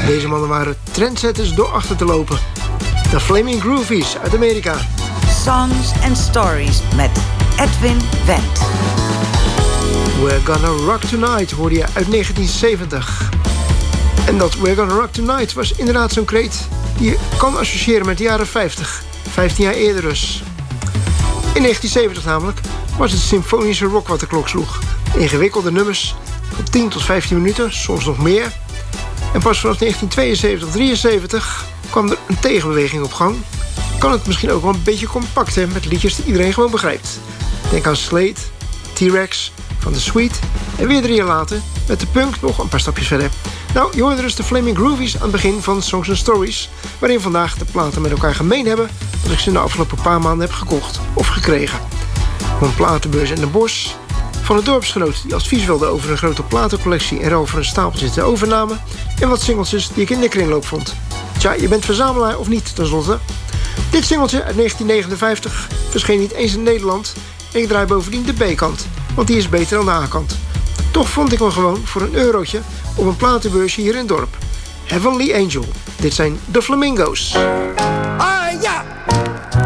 Deze mannen waren trendsetters door achter te lopen. De Flaming Groovies uit Amerika. Songs and Stories met Edwin Wendt. We're Gonna Rock Tonight hoorde je uit 1970. En dat We're Gonna Rock Tonight was inderdaad zo'n kreet die je kan associëren met de jaren 50. 15 jaar eerder dus. In 1970 namelijk was het symfonische rock wat de klok sloeg. Ingewikkelde nummers van 10 tot 15 minuten, soms nog meer. En pas vanaf 1972-73 kwam er een tegenbeweging op gang. Kan het misschien ook wel een beetje compact hebben met liedjes die iedereen gewoon begrijpt. Denk aan Slade, T-Rex, van The Sweet en weer 3 jaar later met de punk nog een paar stapjes verder. Nou, je hoorde dus de Flaming Groovies aan het begin van Songs and Stories, waarin vandaag de platen met elkaar gemeen hebben dat ik ze in de afgelopen paar maanden heb gekocht of gekregen. Van een platenbeurs in de bos, van een dorpsgenoot die advies wilde over een grote platencollectie en over een stapeltje ter overname, en wat singeltjes die ik in de kringloop vond. Tja, je bent verzamelaar of niet, tenslotte? Dit singeltje uit 1959 verscheen niet eens in Nederland en ik draai bovendien de B-kant, want die is beter dan de A-kant. Toch vond ik hem gewoon voor €1 op een platenbeursje hier in het dorp. Heavenly Angel. Dit zijn de Flamingo's.